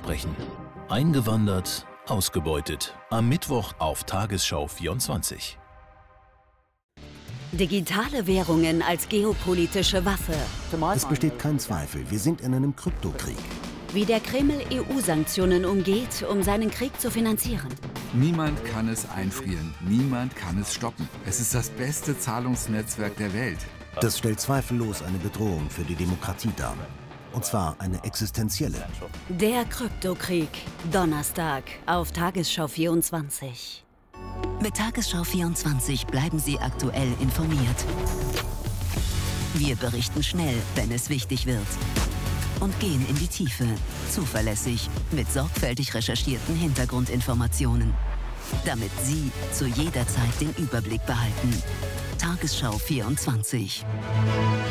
sprechen. Eingewandert, ausgebeutet. Am Mittwoch auf Tagesschau 24. Digitale Währungen als geopolitische Waffe. Es besteht kein Zweifel, wir sind in einem Kryptokrieg. Wie der Kreml EU-Sanktionen umgeht, um seinen Krieg zu finanzieren. Niemand kann es einfrieren, niemand kann es stoppen. Es ist das beste Zahlungsnetzwerk der Welt. Das stellt zweifellos eine Bedrohung für die Demokratie dar. Und zwar eine existenzielle. Der Kryptokrieg. Donnerstag auf Tagesschau 24. Mit Tagesschau 24 bleiben Sie aktuell informiert. Wir berichten schnell, wenn es wichtig wird. Und gehen in die Tiefe, zuverlässig, mit sorgfältig recherchierten Hintergrundinformationen. Damit Sie zu jeder Zeit den Überblick behalten. Tagesschau 24.